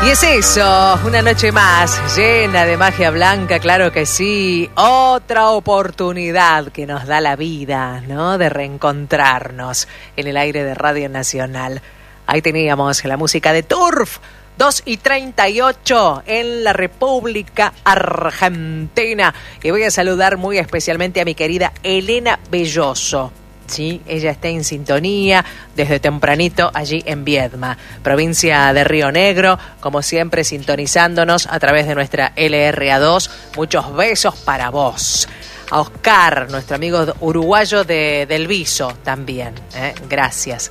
Y es eso, una noche más, llena de magia blanca, claro que sí. Otra oportunidad que nos da la vida, ¿no? De reencontrarnos en el aire de Radio Nacional. Ahí teníamos la música de Turf, 2:38 en la República Argentina. Y voy a saludar muy especialmente a mi querida Elena Belloso. Sí, ella está en sintonía desde tempranito allí en Viedma, provincia de Río Negro, como siempre sintonizándonos a través de nuestra LRA2. Muchos besos para vos. A Oscar, nuestro amigo uruguayo del Viso también. Gracias.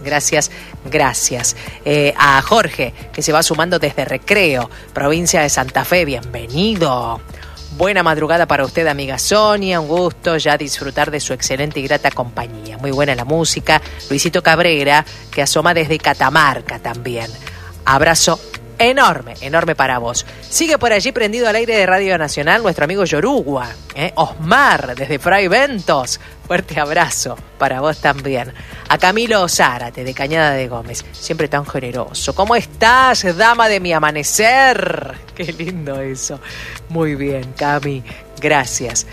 A Jorge, que se va sumando desde Recreo, provincia de Santa Fe. Bienvenido. Buena madrugada para usted, amiga Sonia. Un gusto ya disfrutar de su excelente y grata compañía. Muy buena la música. Luisito Cabrera, que asoma desde Catamarca también. Abrazo enorme para vos. Sigue por allí prendido al aire de Radio Nacional nuestro amigo Yorugua, Osmar, desde Fray Ventos. Fuerte abrazo para vos también. A Camilo Zárate, de Cañada de Gómez, siempre tan generoso. ¿Cómo estás, dama de mi amanecer? Qué lindo eso. Muy bien, Cami. Gracias.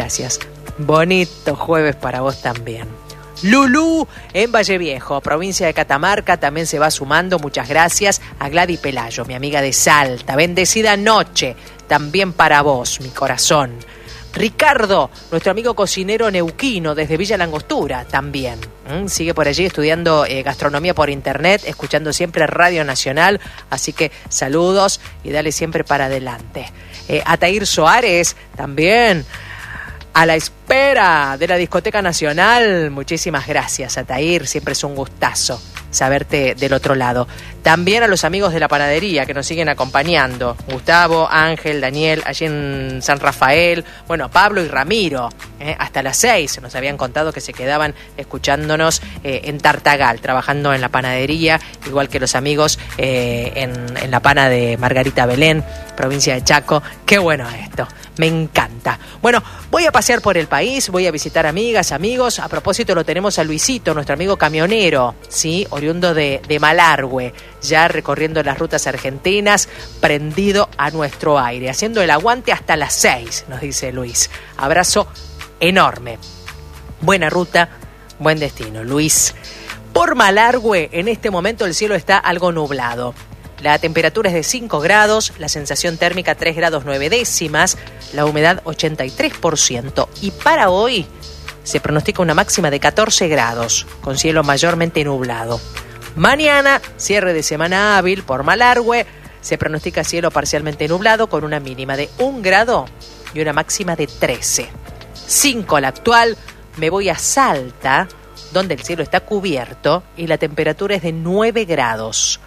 Bonito jueves para vos también. Lulú en Valle Viejo, provincia de Catamarca, también se va sumando. Muchas gracias. A Gladys Pelayo, mi amiga de Salta. Bendecida noche también para vos, mi corazón. Ricardo, nuestro amigo cocinero neuquino desde Villa Langostura también. Sigue por allí estudiando gastronomía por internet, escuchando siempre Radio Nacional. Así que saludos y dale siempre para adelante. A Tair Soares también, a la espera de la Discoteca Nacional. Muchísimas gracias, Atair. Siempre es un gustazo saberte del otro lado. También a los amigos de la panadería que nos siguen acompañando. Gustavo, Ángel, Daniel, allí en San Rafael. Bueno, Pablo y Ramiro. Hasta las 6 nos habían contado que se quedaban escuchándonos en Tartagal, trabajando en la panadería, igual que los amigos en la pana de Margarita Belén, provincia de Chaco. Qué bueno esto. Me encanta. Bueno, voy a pasear por el país, voy a visitar amigas, amigos. A propósito, lo tenemos a Luisito, nuestro amigo camionero, ¿sí? Oriundo de Malargüe, ya recorriendo las rutas argentinas, prendido a nuestro aire, haciendo el aguante hasta las 6, nos dice Luis. Abrazo enorme. Buena ruta, buen destino, Luis. Por Malargüe, en este momento el cielo está algo nublado. La temperatura es de 5 grados, la sensación térmica 3 grados 9 décimas, la humedad 83%. Y para hoy se pronostica una máxima de 14 grados, con cielo mayormente nublado. Mañana, cierre de semana hábil por Malargüe, se pronostica cielo parcialmente nublado con una mínima de 1 grado y una máxima de 13. 5 la actual, me voy a Salta, donde el cielo está cubierto y la temperatura es de 9 grados.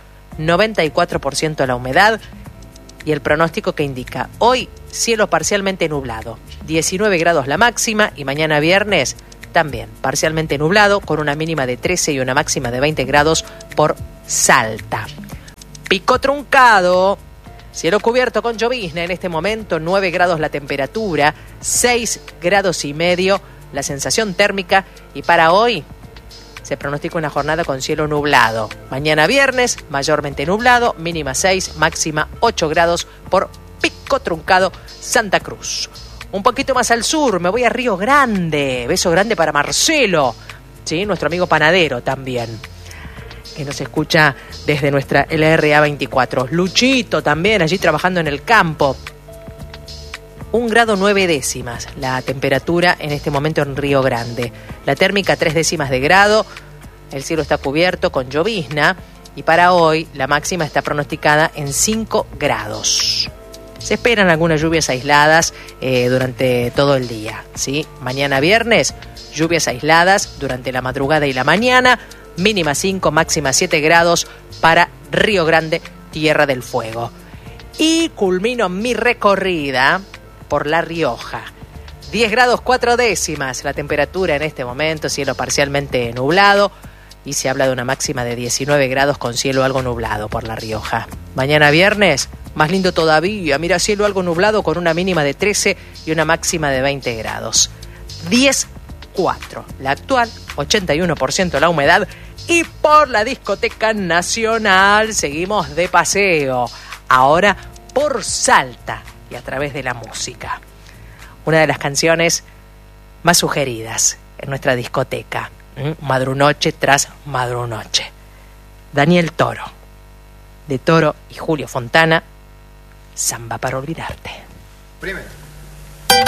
94% la humedad y el pronóstico que indica hoy cielo parcialmente nublado, 19 grados la máxima y mañana viernes también parcialmente nublado con una mínima de 13 y una máxima de 20 grados por Salta. Pico Truncado, cielo cubierto con llovizna en este momento, 9 grados la temperatura, 6 grados y medio la sensación térmica y para hoy se pronostica una jornada con cielo nublado. Mañana viernes, mayormente nublado, mínima 6, máxima 8 grados por Pico Truncado, Santa Cruz. Un poquito más al sur, me voy a Río Grande. Beso grande para Marcelo, ¿sí? Nuestro amigo panadero también, que nos escucha desde nuestra LRA 24. Luchito también, allí trabajando en el campo. 1 grado 9 décimas la temperatura en este momento en Río Grande. La térmica 3 décimas de grado. El cielo está cubierto con llovizna. Y para hoy la máxima está pronosticada en 5 grados. Se esperan algunas lluvias aisladas durante todo el día, ¿sí? Mañana viernes, lluvias aisladas durante la madrugada y la mañana. Mínima 5, máxima 7 grados para Río Grande, Tierra del Fuego. Y culmino mi recorrida por La Rioja. 10 grados 4 décimas la temperatura en este momento, cielo parcialmente nublado y se habla de una máxima de 19 grados con cielo algo nublado por La Rioja. Mañana viernes, más lindo todavía, mira, cielo algo nublado con una mínima de 13 y una máxima de 20 grados. 10,4 la actual, 81% la humedad y por la Discoteca Nacional seguimos de paseo. ahora por Salta y a través de la música. Una de las canciones más sugeridas en nuestra discoteca, madrunoche tras madrunoche. Daniel Toro, de Toro y Julio Fontana, Samba para olvidarte. Primero.